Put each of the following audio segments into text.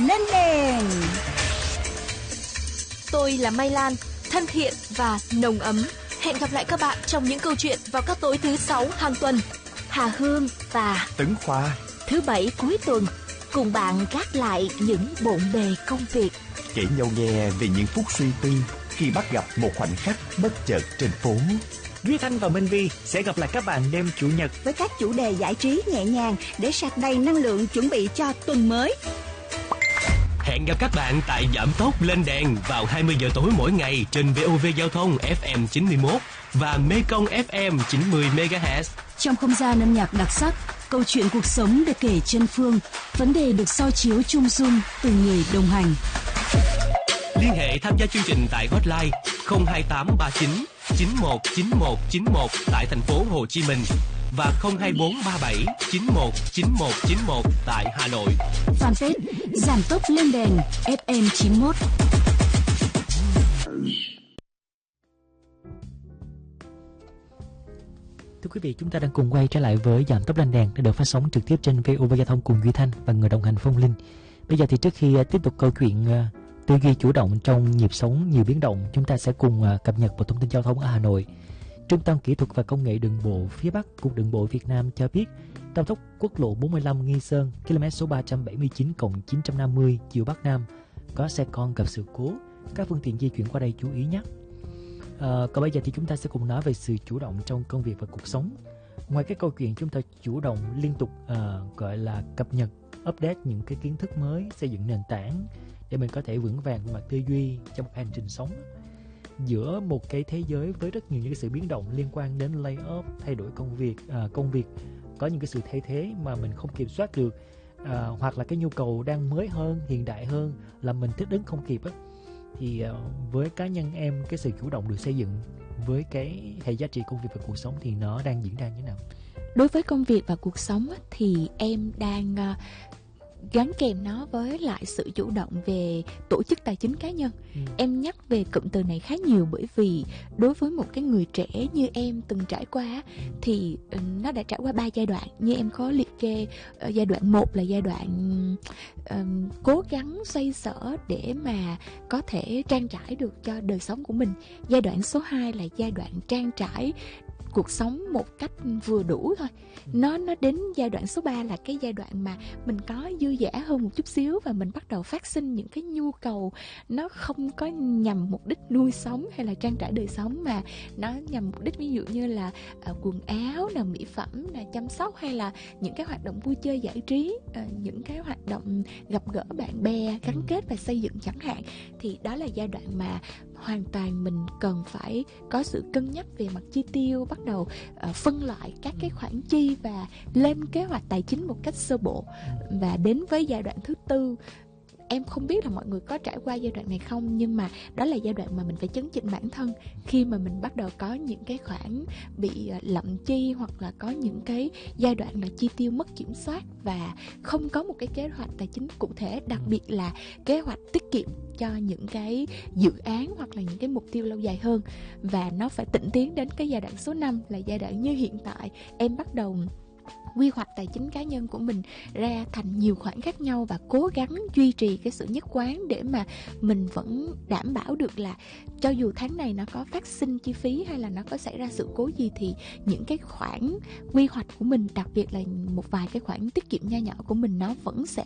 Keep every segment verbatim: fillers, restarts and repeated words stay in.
lên đèn. Tôi là Mai Lan, thân thiện và nồng ấm. Hẹn gặp lại các bạn trong những câu chuyện vào các tối thứ sáu hàng tuần. Hà Hương và Tấn Khoa thứ bảy cuối tuần cùng bạn gác lại những bộn bề công việc, kể nhau nghe về những phút suy tư khi bắt gặp một khoảnh khắc bất chợt trên phố. Duy Thanh và Minh Vi sẽ gặp lại các bạn đêm Chủ nhật với các chủ đề giải trí nhẹ nhàng để sạc đầy năng lượng chuẩn bị cho tuần mới. Hẹn gặp các bạn tại Giảm tốc lên đèn vào hai mươi giờ tối mỗi ngày trên vê o vê Giao thông ép em chín mươi mốt và Mekong ép em chín mươi mê ga héc. Trong không gian âm nhạc đặc sắc, câu chuyện cuộc sống được kể chân phương, vấn đề được soi chiếu chung dung từ người đồng hành. Liên hệ tham gia chương trình tại hotline không hai tám ba chín chín một chín một chín một tại thành phố Hồ Chí Minh và không hai bốn ba bảy chín một chín một chín một tại Hà Nội. Fanpage Giảm tốc lên đèn ép em chín mốt. Thưa quý vị, chúng ta đang cùng quay trở lại với Giảm tốc lên đèn đã được phát sóng trực tiếp trên vê o vê Giao thông cùng Duy Thanh và người đồng hành Phong Linh. Bây giờ thì trước khi tiếp tục câu chuyện uh, tư duy chủ động trong nhịp sống nhiều biến động, chúng ta sẽ cùng uh, cập nhật một thông tin giao thông ở Hà Nội. Trung tâm Kỹ thuật và Công nghệ Đường bộ phía Bắc, Cục Đường bộ Việt Nam cho biết, cao tốc quốc lộ bốn mươi lăm Nghi Sơn, km số ba trăm bảy mươi chín cộng chín trăm năm mươi chiều Bắc Nam có xe con gặp sự cố, các phương tiện di chuyển qua đây chú ý nhé. À, còn bây giờ thì chúng ta sẽ cùng nói về sự chủ động trong công việc và cuộc sống. Ngoài cái câu chuyện chúng ta chủ động liên tục uh, gọi là cập nhật, update những cái kiến thức mới, xây dựng nền tảng để mình có thể vững vàng về mặt tư duy trong một hành trình sống. Giữa một cái thế giới với rất nhiều những cái sự biến động liên quan đến layoff, thay đổi công việc, à, công việc có những cái sự thay thế mà mình không kiểm soát được, à, hoặc là cái nhu cầu đang mới hơn, hiện đại hơn là mình thích ứng không kịp á, thì à, với cá nhân em, cái sự chủ động được xây dựng với cái hệ giá trị công việc và cuộc sống thì nó đang diễn ra như thế nào? Đối với công việc và cuộc sống á, thì em đang uh, gắn kèm nó với lại sự chủ động về tổ chức tài chính cá nhân. ừ. Em nhắc về cụm từ này khá nhiều bởi vì đối với một cái người trẻ như em từng trải qua thì nó đã trải qua ba giai đoạn. Như em có liệt kê, uh, giai đoạn một là giai đoạn uh, cố gắng xoay sở để mà có thể trang trải được cho đời sống của mình. Giai đoạn số hai là giai đoạn trang trải cuộc sống một cách vừa đủ thôi. Nó nó đến giai đoạn số ba là cái giai đoạn mà mình có dư dả hơn một chút xíu và mình bắt đầu phát sinh những cái nhu cầu nó không có nhằm mục đích nuôi sống hay là trang trải đời sống, mà nó nhằm mục đích ví dụ như là uh, quần áo, là mỹ phẩm, là chăm sóc, hay là những cái hoạt động vui chơi giải trí, uh, những cái hoạt động gặp gỡ bạn bè, gắn kết và xây dựng chẳng hạn. Thì đó là giai đoạn mà hoàn toàn mình cần phải có sự cân nhắc về mặt chi tiêu, bắt đầu uh, phân loại các cái khoản chi và lên kế hoạch tài chính một cách sơ bộ. Và đến với giai đoạn thứ tư, em không biết là mọi người có trải qua giai đoạn này không, nhưng mà đó là giai đoạn mà mình phải chấn chỉnh bản thân khi mà mình bắt đầu có những cái khoản bị lậm chi, hoặc là có những cái giai đoạn là chi tiêu mất kiểm soát và không có một cái kế hoạch tài chính cụ thể, đặc biệt là kế hoạch tiết kiệm cho những cái dự án hoặc là những cái mục tiêu lâu dài hơn. Và nó phải tịnh tiến đến cái giai đoạn số năm là giai đoạn như hiện tại, em bắt đầu quy hoạch tài chính cá nhân của mình ra thành nhiều khoản khác nhau và cố gắng duy trì cái sự nhất quán để mà mình vẫn đảm bảo được là cho dù tháng này nó có phát sinh chi phí hay là nó có xảy ra sự cố gì thì những cái khoản quy hoạch của mình, đặc biệt là một vài cái khoản tiết kiệm nho nhỏ của mình, nó vẫn sẽ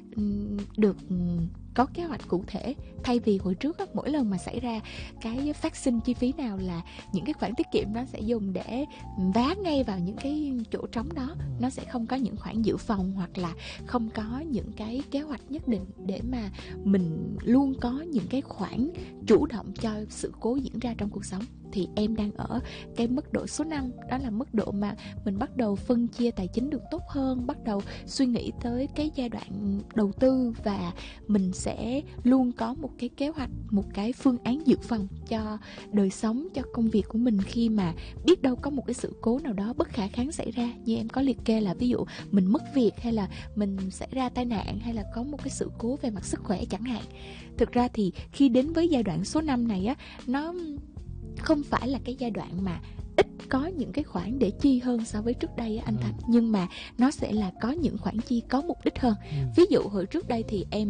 được có kế hoạch cụ thể. Thay vì hồi trước á, mỗi lần mà xảy ra cái phát sinh chi phí nào là những cái khoản tiết kiệm nó sẽ dùng để vá ngay vào những cái chỗ trống đó, nó sẽ không có những khoản dự phòng hoặc là không có những cái kế hoạch nhất định để mà mình luôn có những cái khoản chủ động cho sự cố diễn ra trong cuộc sống. Thì em đang ở cái mức độ số năm, đó là mức độ mà mình bắt đầu phân chia tài chính được tốt hơn, bắt đầu suy nghĩ tới cái giai đoạn đầu tư, và mình sẽ luôn có một cái kế hoạch, một cái phương án dự phòng cho đời sống, cho công việc của mình khi mà biết đâu có một cái sự cố nào đó bất khả kháng xảy ra. Như em có liệt kê là ví dụ mình mất việc, hay là mình xảy ra tai nạn, hay là có một cái sự cố về mặt sức khỏe chẳng hạn. Thực ra thì khi đến với giai đoạn số năm này á, nó không phải là cái giai đoạn mà ít có những cái khoản để chi hơn so với trước đây anh Thành, nhưng mà nó sẽ là có những khoản chi có mục đích hơn. Ví dụ hồi trước đây thì em